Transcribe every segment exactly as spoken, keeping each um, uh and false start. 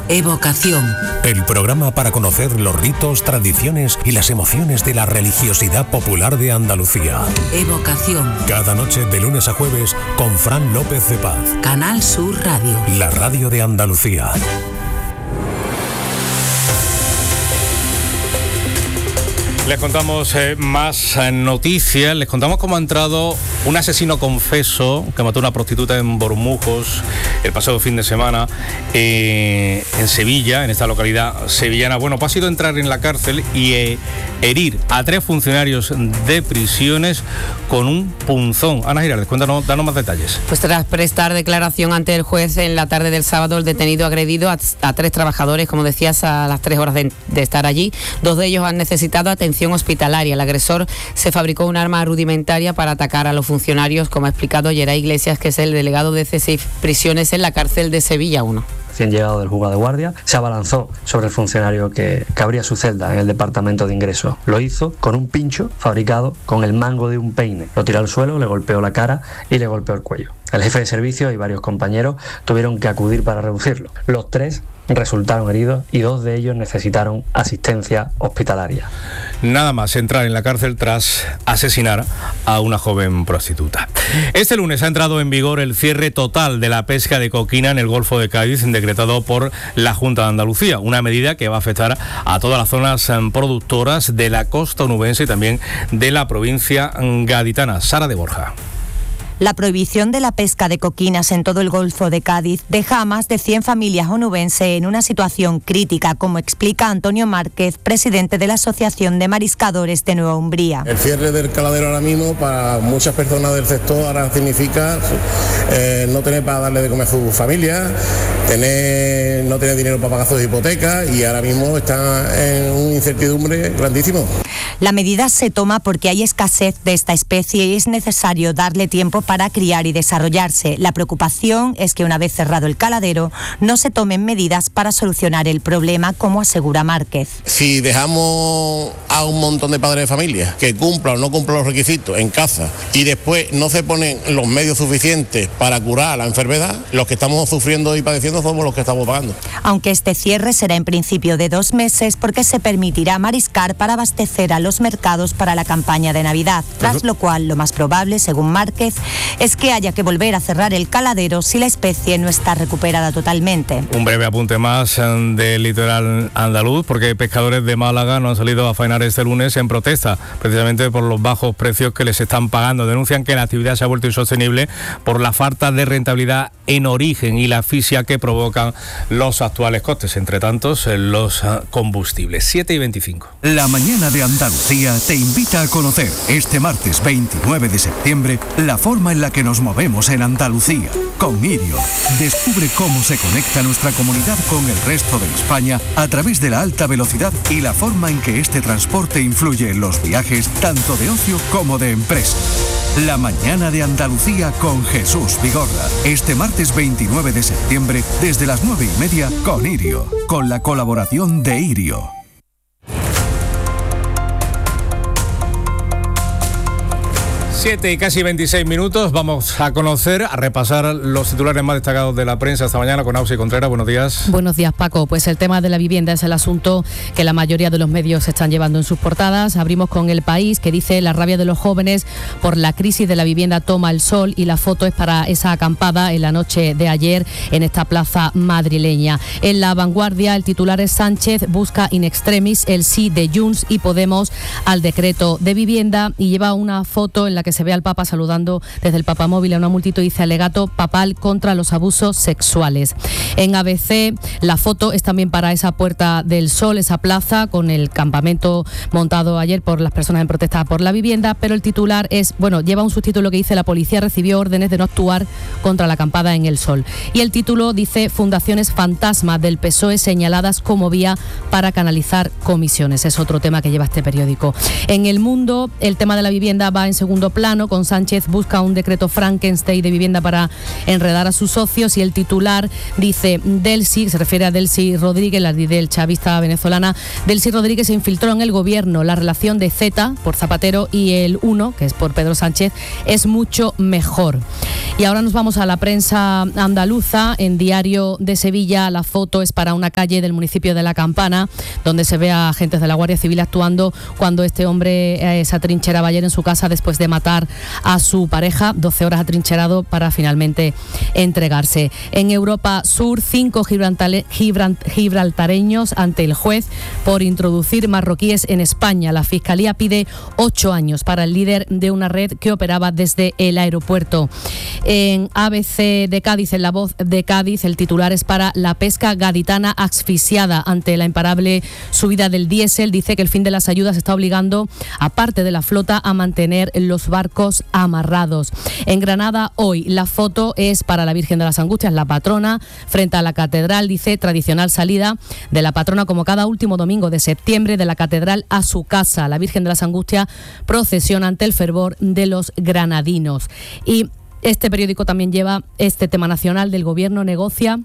Evocación. El programa para conocer los ritos, tradiciones y las emociones de la religiosidad popular de Andalucía. Evocación. Cada noche de lunes a jueves con Fran López de Paz. Canal Sur Radio. La radio de Andalucía. Les contamos eh, más eh, noticias, les contamos cómo ha entrado un asesino confeso que mató a una prostituta en Bormujos el pasado fin de semana eh, en Sevilla, en esta localidad sevillana. Bueno, pues ha sido entrar en la cárcel y eh, herir a tres funcionarios de prisiones con un punzón. Ana Giraldez, cuéntanos, danos más detalles. Pues tras prestar declaración ante el juez en la tarde del sábado, el detenido ha agredido a, a tres trabajadores, como decías, a las tres horas de, de estar allí. Dos de ellos han necesitado atención hospitalaria. El agresor se fabricó un arma rudimentaria para atacar a los funcionarios, como ha explicado Geray Iglesias, que es el delegado de C seis Prisiones en la cárcel de Sevilla uno. Recién llegado del juzgado de guardia, se abalanzó sobre el funcionario que, que abría su celda en el departamento de ingreso. Lo hizo con un pincho fabricado con el mango de un peine. Lo tiró al suelo, le golpeó la cara y le golpeó el cuello. El jefe de servicio y varios compañeros tuvieron que acudir para reducirlo. Los tres resultaron heridos y dos de ellos necesitaron asistencia hospitalaria. Nada más entrar en la cárcel tras asesinar a una joven prostituta. Este lunes ha entrado en vigor el cierre total de la pesca de coquina en el Golfo de Cádiz, decretado por la Junta de Andalucía, una medida que va a afectar a todas las zonas productoras de la costa onubense y también de la provincia gaditana. Sara de Borja. La prohibición de la pesca de coquinas en todo el Golfo de Cádiz deja a más de cien familias onubenses en una situación crítica, como explica Antonio Márquez, presidente de la Asociación de Mariscadores de Nueva Umbría. El cierre del caladero ahora mismo para muchas personas del sector ahora significa eh, no tener para darle de comer a su familia, tener, no tener dinero para pagar sus hipotecas y ahora mismo está en una incertidumbre grandísimo. La medida se toma porque hay escasez de esta especie y es necesario darle tiempo para criar y desarrollarse. La preocupación es que una vez cerrado el caladero no se tomen medidas para solucionar el problema, como asegura Márquez. Si dejamos a un montón de padres de familia que cumplan o no cumplan los requisitos en casa y después no se ponen los medios suficientes para curar la enfermedad, los que estamos sufriendo y padeciendo somos los que estamos pagando. Aunque este cierre será en principio de dos meses porque se permitirá mariscar para abastecer a los mercados para la campaña de Navidad, tras lo cual lo más probable, según Márquez, es que haya que volver a cerrar el caladero si la especie no está recuperada totalmente. Un breve apunte más del litoral andaluz, porque pescadores de Málaga no han salido a faenar este lunes en protesta, precisamente por los bajos precios que les están pagando. Denuncian que la actividad se ha vuelto insostenible por la falta de rentabilidad en origen y la asfixia que provocan los actuales costes, entre tantos los combustibles. siete y veinticinco. La mañana de Andalucía te invita a conocer este martes veintinueve de septiembre la forma en la que nos movemos en Andalucía. Con Irio, descubre cómo se conecta nuestra comunidad con el resto de España a través de la alta velocidad y la forma en que este transporte influye en los viajes, tanto de ocio como de empresa. La mañana de Andalucía con Jesús Vigorra. Este martes veintinueve de septiembre, desde las nueve y media, con Irio, con la colaboración de Irio. siete y casi veintiséis minutos, vamos a conocer, a repasar los titulares más destacados de la prensa esta mañana con Ausi Contreras. Buenos días. Buenos días, Paco. Pues el tema de la vivienda es el asunto que la mayoría de los medios se están llevando en sus portadas. Abrimos con El País, que dice: la rabia de los jóvenes por la crisis de la vivienda toma el sol, y la foto es para esa acampada en la noche de ayer en esta plaza madrileña. En La Vanguardia, el titular es: Sánchez busca in extremis el sí de Junts y Podemos al decreto de vivienda, y lleva una foto en la que se ve al Papa saludando desde el papamóvil a una multitud. Dice: alegato papal contra los abusos sexuales. En A B C, la foto es también para esa Puerta del Sol, esa plaza con el campamento montado ayer por las personas en protesta por la vivienda, pero el titular es, bueno, lleva un subtítulo que dice: la policía recibió órdenes de no actuar contra la acampada en el Sol. Y el título dice: fundaciones fantasma del P S O E señaladas como vía para canalizar comisiones. Es otro tema que lleva este periódico. En El Mundo, el tema de la vivienda va en segundo plano. plano, con Sánchez busca un decreto Frankenstein de vivienda para enredar a sus socios, y el titular dice: Delcy, se refiere a Delcy Rodríguez, la del chavista venezolana. Delcy Rodríguez se infiltró en el gobierno. La relación de Z por Zapatero y el uno, que es por Pedro Sánchez, es mucho mejor. Y ahora nos vamos a la prensa andaluza. En Diario de Sevilla, la foto es para una calle del municipio de La Campana, donde se ve a agentes de la Guardia Civil actuando cuando este hombre eh, se atrincheraba ayer en su casa después de matar a su pareja, doce horas atrincherado para finalmente entregarse. En Europa Sur, cinco gibraltare, gibralt, gibraltareños ante el juez por introducir marroquíes en España. La Fiscalía pide ocho años para el líder de una red que operaba desde el aeropuerto. En A B C de Cádiz, en La Voz de Cádiz, el titular es para la pesca gaditana asfixiada ante la imparable subida del diésel. Dice que el fin de las ayudas está obligando a parte de la flota a mantener los barcos amarrados. En Granada, hoy, la foto es para la Virgen de las Angustias, la patrona, frente a la catedral. Dice: tradicional salida de la patrona como cada último domingo de septiembre de la catedral a su casa. La Virgen de las Angustias procesiona ante el fervor de los granadinos. Y este periódico también lleva este tema nacional: del Gobierno negocia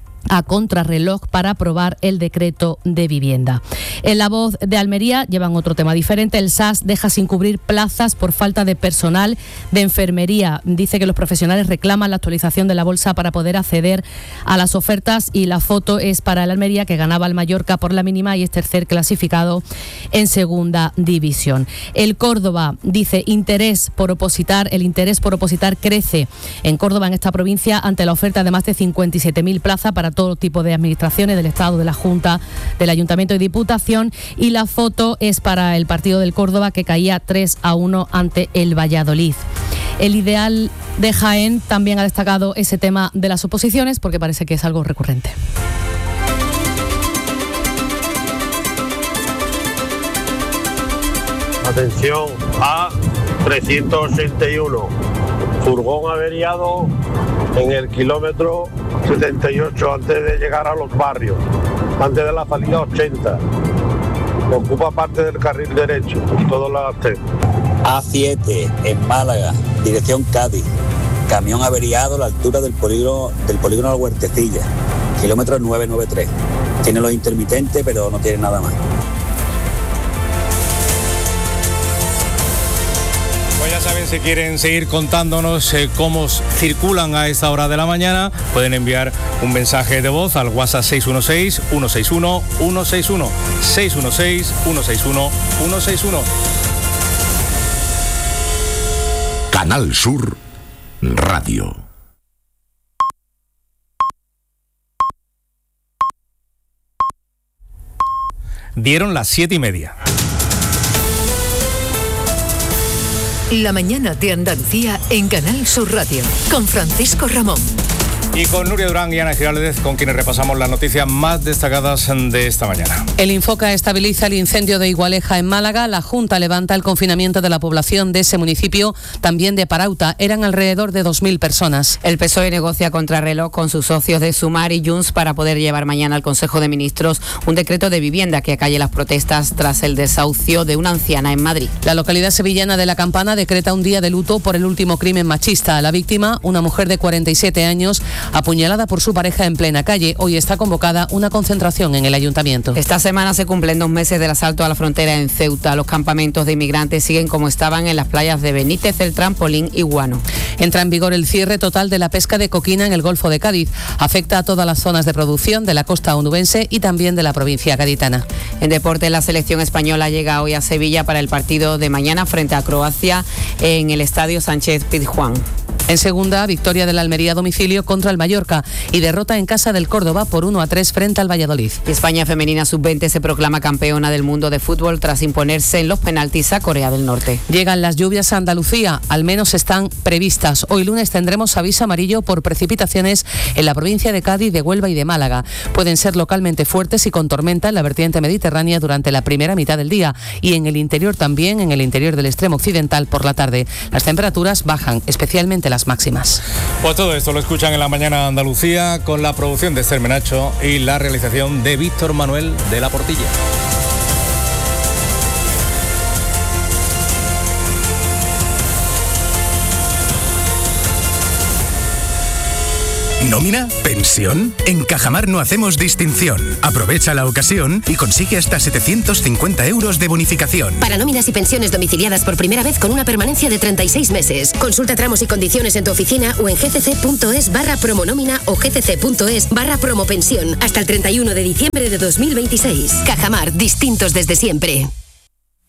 a contrarreloj para aprobar el decreto de vivienda. En La Voz de Almería llevan otro tema diferente. El S A S deja sin cubrir plazas por falta de personal de enfermería. Dice que los profesionales reclaman la actualización de la bolsa para poder acceder a las ofertas, y la foto es para el Almería, que ganaba al Mallorca por la mínima y es tercer clasificado en segunda división. El Córdoba dice: interés por opositar, el interés por opositar crece en Córdoba, en esta provincia, ante la oferta de más de cincuenta y siete mil plazas para todo tipo de administraciones del Estado, de la Junta, del Ayuntamiento y Diputación. Y la foto es para el partido del Córdoba, que caía tres a uno ante el Valladolid. El Ideal de Jaén también ha destacado ese tema de las oposiciones, porque parece que es algo recurrente. Atención, A trescientos ochenta y uno, furgón averiado en el kilómetro setenta y ocho antes de llegar a los barrios, antes de la salida ochenta. Ocupa parte del carril derecho, todo lo gasté. A siete en Málaga, dirección Cádiz. Camión averiado a la altura del polígono del polígono de la Huertecilla, kilómetro nueve noventa y tres. Tiene los intermitentes, pero no tiene nada más. Pues ya saben, si quieren seguir contándonos eh, cómo circulan a esta hora de la mañana, pueden enviar un mensaje de voz al WhatsApp seis uno seis, uno seis uno, uno seis uno, seis uno seis, uno seis uno, uno seis uno. Canal Sur Radio. Dieron las siete y media. La mañana de Andalucía en Canal Sur Radio, con Francisco Ramón. Y con Nuria Durán y Ana Giraldez, con quienes repasamos las noticias más destacadas de esta mañana. El Infoca estabiliza el incendio de Igualeja en Málaga. La Junta levanta el confinamiento de la población de ese municipio, también de Parauta. Eran alrededor de dos mil personas. El P S O E negocia contrarreloj con sus socios de Sumar y Junts para poder llevar mañana al Consejo de Ministros un decreto de vivienda que acalle las protestas tras el desahucio de una anciana en Madrid. La localidad sevillana de La Campana decreta un día de luto por el último crimen machista. La víctima, una mujer de cuarenta y siete años, apuñalada por su pareja en plena calle. Hoy está convocada una concentración en el ayuntamiento. Esta semana se cumplen dos meses del asalto a la frontera en Ceuta. Los campamentos de inmigrantes siguen como estaban en las playas de Benítez, El Trampolín y Guano. Entra en vigor el cierre total de la pesca de coquina en el Golfo de Cádiz. Afecta a todas las zonas de producción de la costa onubense y también de la provincia gaditana. En deporte, la selección española llega hoy a Sevilla para el partido de mañana frente a Croacia en el Estadio Sánchez Pizjuán. En segunda, victoria del Almería a domicilio contra el Mallorca y derrota en casa del Córdoba por uno a tres frente al Valladolid. España femenina sub veinte se proclama campeona del mundo de fútbol tras imponerse en los penaltis a Corea del Norte. Llegan las lluvias a Andalucía, al menos están previstas. Hoy lunes tendremos aviso amarillo por precipitaciones en la provincia de Cádiz, de Huelva y de Málaga. Pueden ser localmente fuertes y con tormenta en la vertiente mediterránea durante la primera mitad del día y en el interior también, en el interior del extremo occidental por la tarde. Las temperaturas bajan, especialmente las máximas. Pues todo esto lo escuchan en la mañana Andalucía, con la producción de Esther Menacho y la realización de Víctor Manuel de la Portilla. ¿Nómina? ¿Pensión? En Cajamar no hacemos distinción. Aprovecha la ocasión y consigue hasta setecientos cincuenta euros de bonificación. Para nóminas y pensiones domiciliadas por primera vez con una permanencia de treinta y seis meses. Consulta tramos y condiciones en tu oficina o en gcc.es barra promonómina o gcc.es barra promopensión hasta el treinta y uno de diciembre de dos mil veintiséis. Cajamar, distintos desde siempre.